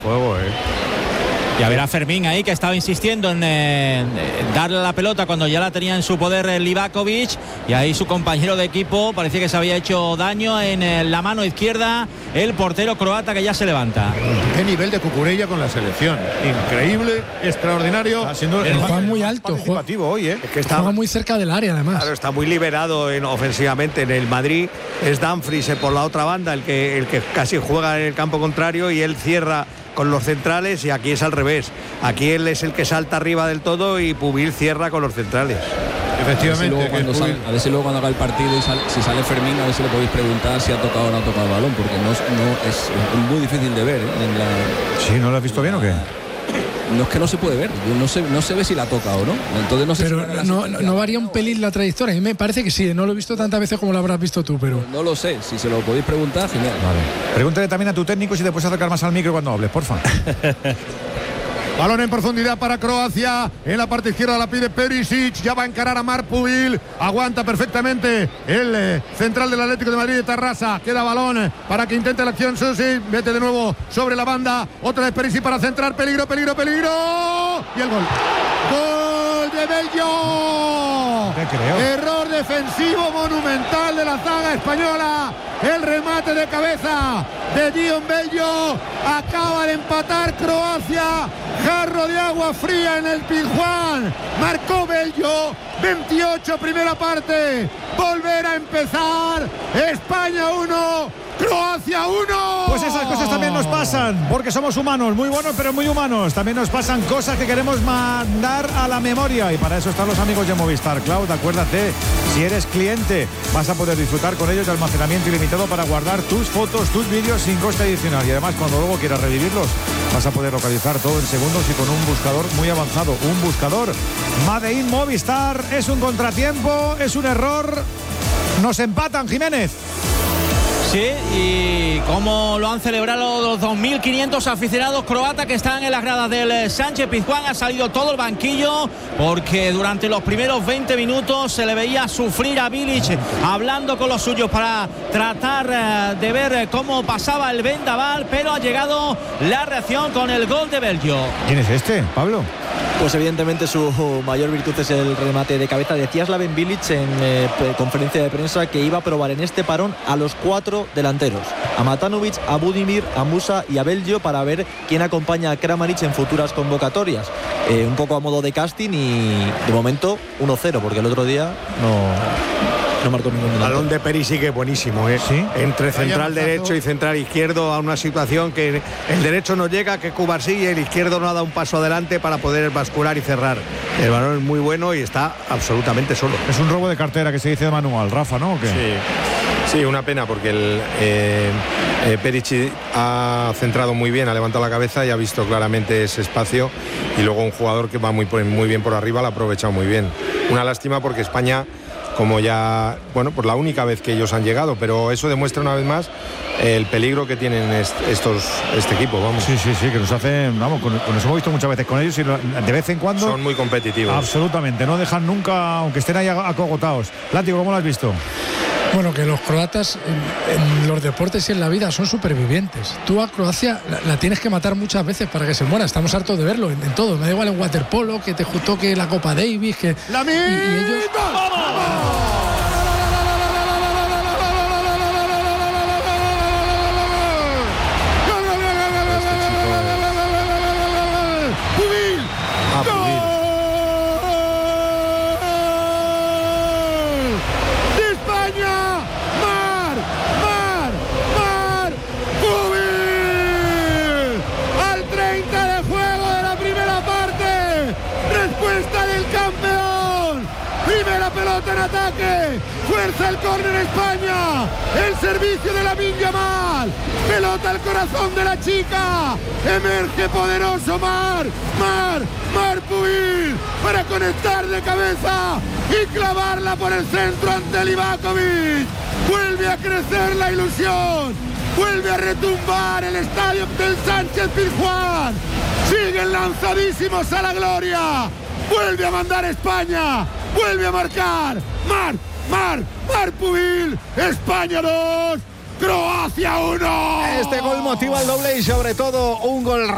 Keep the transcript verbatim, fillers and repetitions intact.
Juego, eh. Y a ver a Fermín ahí, que estaba insistiendo en eh, darle la pelota cuando ya la tenía en su poder eh, Livakovic, y ahí su compañero de equipo parecía que se había hecho daño en eh, la mano izquierda, el portero croata, que ya se levanta. Qué nivel de Cucurella con la selección, increíble, extraordinario. Está siendo el juega muy alto, participativo hoy, ¿eh? Es que está, juega muy cerca del área, además. Claro, está muy liberado en, ofensivamente. En el Madrid es Dumfries eh, por la otra banda el que, el que casi juega en el campo contrario, y él cierra con los centrales, y aquí es al revés. Aquí él es el que salta arriba del todo y Pubil cierra con los centrales. Efectivamente. A ver si luego cuando, sal, a ver si luego cuando haga el partido y sal, si sale Fermín, a ver si le podéis preguntar si ha tocado o no ha tocado el balón, porque no, no es, es muy difícil de ver, ¿eh? En la, ¿Sí? ¿No lo has visto bien o qué? No es que no se puede ver, no se, no se ve si la toca o no. Entonces no sé. Pero si no, no, no varía un pelín la trayectoria. A mí me parece que sí, no lo he visto tantas veces como lo habrás visto tú, pero no lo sé. Si se lo podéis preguntar, genial. Vale. Pregúntale también a tu técnico si te puedes acercar más al micro cuando hables, porfa. Balón en profundidad para Croacia. En la parte izquierda la pide Perisic. Ya va a encarar a Marc Pubil. Aguanta perfectamente el eh, central del Atlético de Madrid, de Tarrasa. Queda balón para que intente la acción Susi. Mete de nuevo sobre la banda. Otra vez Perisic para centrar. Peligro, peligro, peligro. Y el gol. ¡Gol de Bello! ¿Qué creo? Error defensivo monumental de la zaga española. El remate de cabeza de Dion Bello. Acaba de empatar Croacia. Jarro de agua fría en el Pizjuán. Marcó Bello. veintiocho, primera parte. Volver a empezar. España uno, Croacia uno. Pues esas cosas también nos pasan, porque somos humanos, muy buenos pero muy humanos. También nos pasan cosas que queremos mandar a la memoria, y para eso están los amigos de Movistar Cloud. Acuérdate, si eres cliente vas a poder disfrutar con ellos de almacenamiento ilimitado para guardar tus fotos, tus vídeos sin coste adicional, y además cuando luego quieras revivirlos vas a poder localizar todo en segundos y con un buscador muy avanzado. Un buscador Made in Movistar. Es un contratiempo, es un error. Nos empatan, Jiménez. Sí, y cómo lo han celebrado los dos mil quinientos aficionados croatas que están en las gradas del Sánchez Pizjuán. Ha salido todo el banquillo porque durante los primeros veinte minutos se le veía sufrir a Bilic hablando con los suyos para tratar de ver cómo pasaba el vendaval, pero ha llegado la reacción con el gol de Bello. ¿Quién es este, Pablo? Pues evidentemente su mayor virtud es el remate de cabeza. Decía Slaven Bilic en eh, conferencia de prensa que iba a probar en este parón a los cuatro delanteros, a Matanovic, a Budimir, a Musa y a Bello, para ver quién acompaña a Kramaric en futuras convocatorias. Eh, un poco a modo de casting, y de momento uno cero, porque el otro día no... No marcó ningún delantero. Balón de Perisic que buenísimo, ¿eh? ¿Sí? Entre central derecho y central izquierdo, a una situación que el derecho no llega, que Cubar sí, y el izquierdo no ha dado un paso adelante para poder bascular y cerrar. El balón es muy bueno y está absolutamente solo. Es un robo de cartera que se dice de manual, Rafa, ¿no? ¿O qué? Sí, sí, una pena, porque el eh, eh, Perisic ha centrado muy bien, ha levantado la cabeza y ha visto claramente ese espacio, y luego un jugador que va muy, muy bien por arriba lo ha aprovechado muy bien. Una lástima porque España, como ya, bueno, pues la única vez que ellos han llegado, pero eso demuestra una vez más el peligro que tienen est estos este equipo, vamos. Sí, sí, sí, que nos hacen, vamos, con, con eso hemos visto muchas veces con ellos, y de vez en cuando son muy competitivos. Absolutamente, no dejan nunca, aunque estén ahí acogotados. Látigo, ¿cómo lo has visto? Bueno, que los croatas en, en los deportes y en la vida son supervivientes. Tú a Croacia la, la tienes que matar muchas veces para que se muera. Estamos hartos de verlo en, en todo. Me da igual en waterpolo, que te toque la Copa Davis, que... ¡La misma! Y, y ellos... En ataque, fuerza el córner España, el servicio de Lamine Yamal, pelota al corazón de la chica, emerge poderoso Mar, Mar, Mar Pubil, para conectar de cabeza y clavarla por el centro ante Livakovic. Vuelve a crecer la ilusión, vuelve a retumbar el estadio del Sánchez Pizjuán, siguen lanzadísimos a la gloria, vuelve a mandar España, vuelve a marcar, Mar, Mar, Mar Pubil, España dos, Croacia uno. Este gol motiva el doble y sobre todo un gol